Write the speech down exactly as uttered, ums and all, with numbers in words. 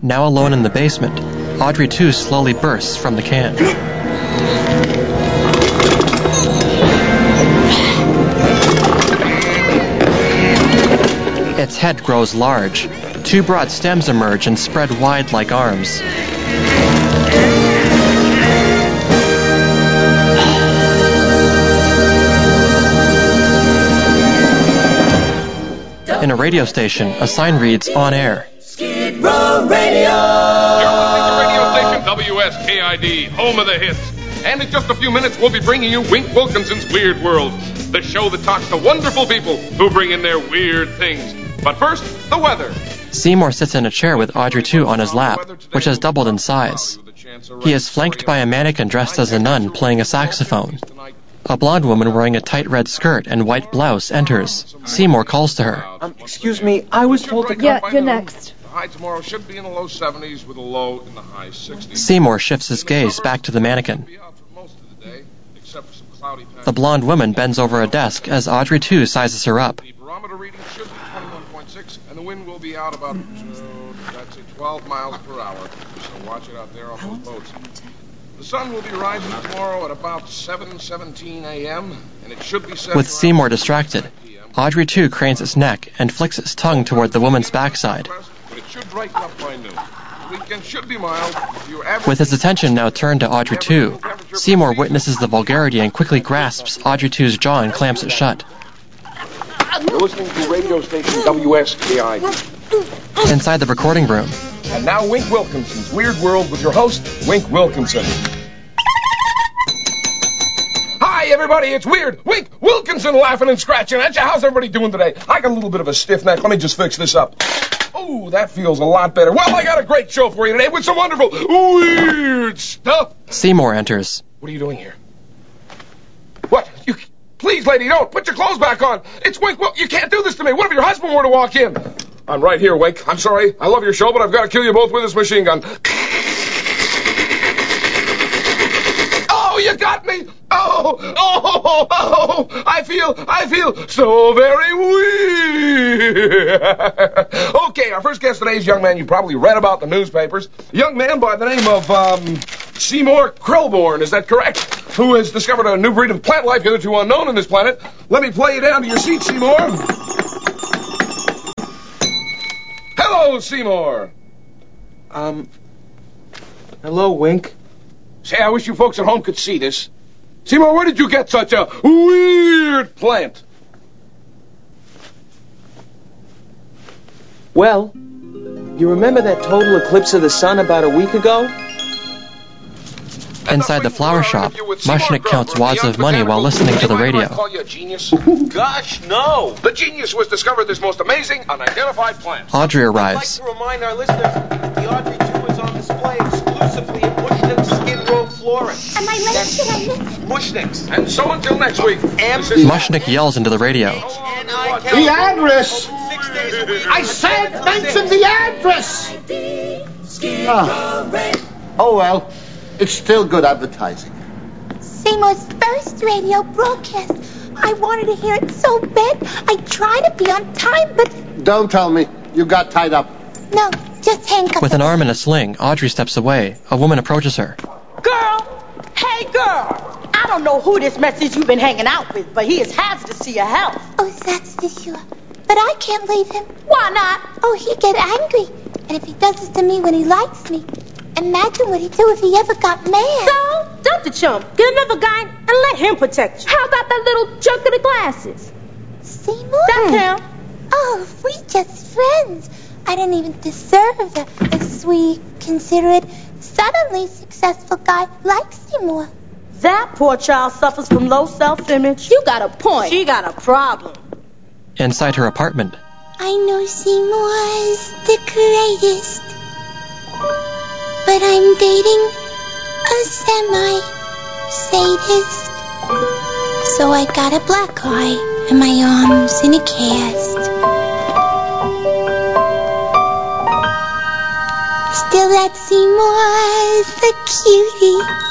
Now alone in the basement, Audrey two slowly bursts from the can. Its head grows large. Two broad stems emerge and spread wide like arms. In a radio station, a sign reads, "On air." Skid Row Radio! You're listening to radio station W S K I D, home of the hits. And in just a few minutes, we'll be bringing you Wink Wilkinson's Weird World, the show that talks to wonderful people who bring in their weird things. But first, the weather. Seymour sits in a chair with Audrey two on his lap, which has doubled in size. He is flanked by a mannequin dressed as a nun playing a saxophone. A blonde woman wearing a tight red skirt and white blouse enters. Seymour calls to her. Um, excuse me, I was told to... Yeah, you're next. The high tomorrow should be in the low seventies with a low in the high sixties. Seymour shifts his gaze back to the mannequin. The blonde woman bends over a desk as Audrey two sizes her up. The barometer reading should be twenty-one point six, and the wind will be out about, uh, that's it, twelve miles per hour. So watch it out there off those boats. The sun will be rising tomorrow at about seven seventeen a.m., and it should be setting With Seymour distracted, Audrey two cranes its neck and flicks its tongue toward the woman's backside. But it should brighten up by noon. The weekend should be mild. Your average... With his attention now turned to Audrey two, Seymour witnesses the vulgarity and quickly grasps Audrey two's jaw and clamps it shut. You're listening to radio station W S K I D. Inside the recording room, And now Wink Wilkinson's Weird World with your host, Wink Wilkinson. Hi, everybody, it's Weird Wink Wilkinson laughing and scratching at you. How's everybody doing today? I got a little bit of a stiff neck. Let me just fix this up. Oh, that feels a lot better. Well, I got a great show for you today with some wonderful weird stuff. Seymour enters. What are you doing here? What? You... Please, lady, don't. Put your clothes back on. It's Wink. Well, you can't do this to me. What if your husband were to walk in? I'm right here, Wink. I'm sorry. I love your show, but I've got to kill you both with this machine gun. Oh, you got me. Oh, oh, oh, I feel, I feel so very weird. Okay, our first guest today is a young man you probably read about in the newspapers. A young man by the name of, um, Seymour Krelborn, is that correct? Who has discovered a new breed of plant life hitherto unknown on this planet. Let me play you down to your seat, Seymour. Hello, Seymour. Um, hello, Wink. Say, I wish you folks at home could see this. Seymour, where did you get such a weird plant? Well, you remember that total eclipse of the sun about a week ago? Inside the flower shop, Mushnick counts wads of money while listening to the radio. Call you a genius? Gosh, no! The genius was discovered this most amazing unidentified plant. Audrey I'd like arrives. to remind our listeners that the Audrey two is on display exclusively at Mushnick's Skid Row Flooring. Am I late? Did I miss? Mushnick's. And so until next week. M- this is- Mushnick yells into the radio. The address! Six days a week. I said mention the address! Ah. Oh, well, it's still good advertising. Seymour's first radio broadcast. I wanted to hear it so bad. I tried to be on time, but... Don't tell me you got tied up. No, just handcuffs. With an arm in a sling, Audrey steps away. A woman approaches her. Girl! Hey, girl! I don't know who this mess is you've been hanging out with, but he is has to see your health. Oh, that's the sure. But I can't leave him. Why not? Oh, he'd get angry. And if he does this to me when he likes me, imagine what he'd do if he ever got mad. So, dump the chump. Get another guy and let him protect you. How about that little jerk of the glasses? Seymour? That's him. Oh, we just friends. I didn't even deserve a, a sweet, considerate, suddenly successful guy like Seymour. That poor child suffers from low self-image. You got a point. She got a problem. Inside her apartment, I know Seymour's the greatest, but I'm dating a semi-sadist. So I got a black eye and my arms in a cast. Still, that Seymour's the cutie.